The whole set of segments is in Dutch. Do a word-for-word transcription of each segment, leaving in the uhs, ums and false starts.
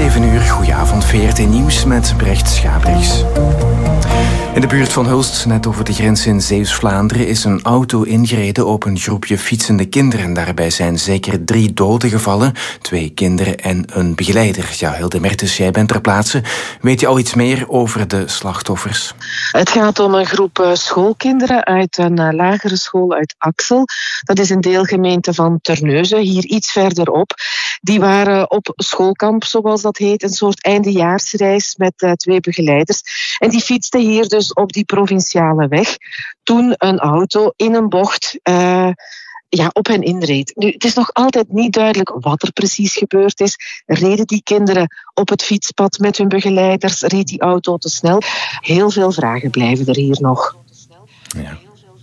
zeven uur, goedenavond, V R T Nieuws met Brecht Schabriks. In de buurt van Hulst, net over de grens in Zeeuws-Vlaanderen, is een auto ingereden op een groepje fietsende kinderen. Daarbij zijn zeker drie doden gevallen, twee kinderen en een begeleider. Ja, Hilde Mertens, jij bent ter plaatse. Weet je al iets meer over de slachtoffers? Het gaat om een groep schoolkinderen uit een lagere school uit Axel. Dat is een deelgemeente van Terneuzen, hier iets verderop. Die waren op schoolkamp, zoals dat heet, een soort eindejaarsreis met uh, twee begeleiders. En die fietsten hier dus op die provinciale weg. Toen een auto in een bocht uh, ja, op hen inreed. Nu, het is nog altijd niet duidelijk wat er precies gebeurd is. Reden die kinderen op het fietspad met hun begeleiders? Reed die auto te snel? Heel veel vragen blijven er hier nog. Ja.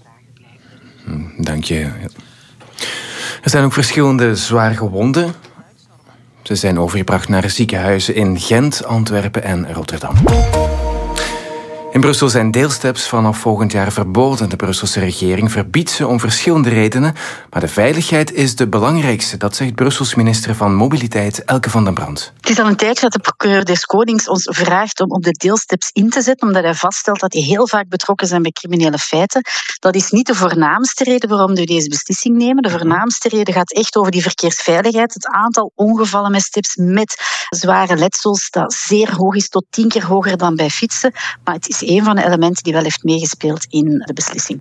Dank je. Er zijn ook verschillende zwaar gewonden. Ze zijn overgebracht naar ziekenhuizen in Gent, Antwerpen en Rotterdam. In Brussel zijn deelsteps vanaf volgend jaar verboden. De Brusselse regering verbiedt ze om verschillende redenen. Maar de veiligheid is de belangrijkste. Dat zegt Brussels minister van Mobiliteit Elke van den Brand. Het is al een tijdje dat de procureur des Konings ons vraagt om op de deelsteps in te zetten, omdat hij vaststelt dat die heel vaak betrokken zijn bij criminele feiten. Dat is niet de voornaamste reden waarom we deze beslissing nemen. De voornaamste reden gaat echt over die verkeersveiligheid. Het aantal ongevallen met steps met zware letsels, dat zeer hoog is, tot tien keer hoger dan bij fietsen. Maar het is een van de elementen die wel heeft meegespeeld in de beslissing.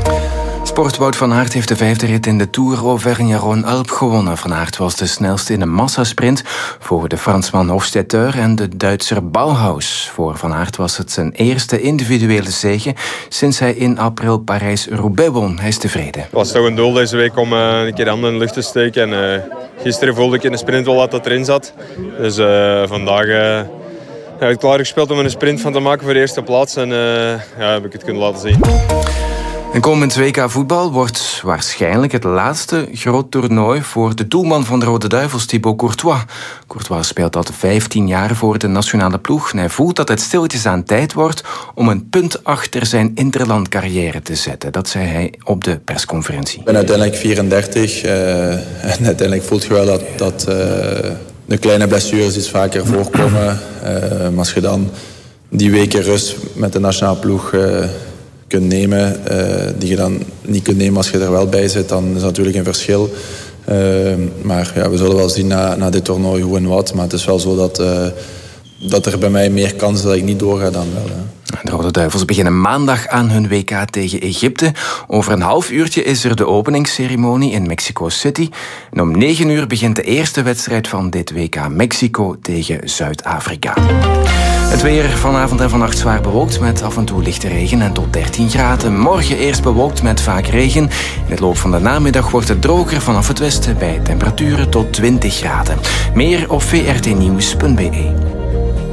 Sport Wout van Aert heeft de vijfde rit in de Tour Auvergne-Rhône-Alpes gewonnen. Van Aert was de snelste in een massasprint voor de Fransman Hofstetter en de Duitser Bauhaus. Voor Van Aert was het zijn eerste individuele zege sinds hij in april Parijs-Roubaix won. Hij is tevreden. Het was toch een doel deze week om uh, een keer de handen in de lucht te steken. En, uh, gisteren voelde ik in de sprint wel wat dat erin zat. Dus uh, vandaag... Uh, Ik heb klaar gespeeld om er een sprint van te maken voor de eerste plaats en uh, ja, heb ik het kunnen laten zien. En komend W K voetbal wordt waarschijnlijk het laatste groot toernooi voor de doelman van de Rode Duivels, Thibaut Courtois. Courtois speelt al vijftien jaar voor de nationale ploeg en hij voelt dat het stilletjes aan tijd wordt om een punt achter zijn interlandcarrière te zetten. Dat zei hij op de persconferentie. Ik ben uiteindelijk vierendertig uh, en uiteindelijk voelt je wel dat... dat uh... de kleine blessures iets vaker voorkomen. Uh, maar als je dan die weken rust met de nationale ploeg uh, kunt nemen, uh, die je dan niet kunt nemen als je er wel bij zit, dan is dat natuurlijk een verschil. Uh, maar ja, we zullen wel zien na, na dit toernooi hoe en wat. Maar het is wel zo dat, uh, dat er bij mij meer kans is dat ik niet doorga dan wel. Hè. De Rode Duivels beginnen maandag aan hun W K tegen Egypte. Over een half uurtje is er de openingsceremonie in Mexico City. En om negen uur begint de eerste wedstrijd van dit W K Mexico tegen Zuid-Afrika. Het weer vanavond en vannacht zwaar bewolkt met af en toe lichte regen en tot dertien graden. Morgen eerst bewolkt met vaak regen. In de loop van de namiddag wordt het droger vanaf het westen bij temperaturen tot twintig graden. Meer op v r t nieuws punt b e.